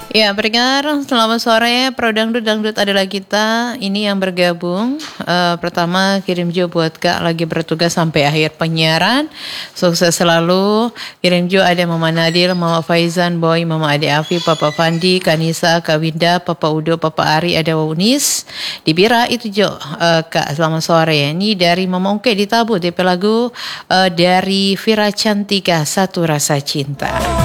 Ya, pendengar, selamat sore. Pro Dangdut adalah kita. Ini yang bergabung. Pertama, kirim jo buat Kak lagi bertugas sampai akhir penyiaran. Sukses selalu. Kirim jo ada Mama Nadil, Mama Faizan, Boy, Mama Ade Afi, Papa Fandi, Kanisa, Kak Winda, Papa Udo, Papa Ari, ada Waunis. Di Bira itu jo, Kak, selamat sore. Ini dari Mama Ungke di Tabu, DP lagu dari Vira Cantika, Satu Rasa Cinta.